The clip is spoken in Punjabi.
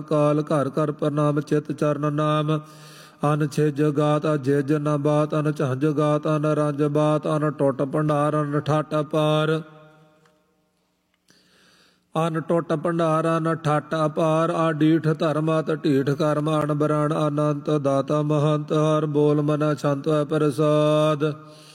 ਕਾਲ ਘਰ ਘਰ ਪ੍ਰਣਾਮ ਚਿਤ ਚਰਨ ਨਾਮ ਅਨ ਛਿਜ ਗਾਤ ਅਜਿਜ ਨ ਬਾਤ ਅਨ ਝੰਜ ਗਾਤ ਅਨ ਰੰਜ ਬਾਤ ਅਨ ਟੁੱਟ ਭੰਡਾਰ ਅਨ ਠਾਟ ਅਪਾਰ ਅਨ ਟੁੱਟ ਭੰਡਾਰ ਅਨ ਠੱਟ ਅਪਾਰ ਆ ਡੀਠ ਧਰਮ ਅਤ ਢੀਠ ਕਰਮ ਅਣ ਬਰਣ ਅਨੰਤ ਦਾਤਾ ਮਹੰਤ ਹਰ ਬੋਲ ਮਨਾ ਛੰਤ ਹੈ ਪ੍ਰਸਾਦ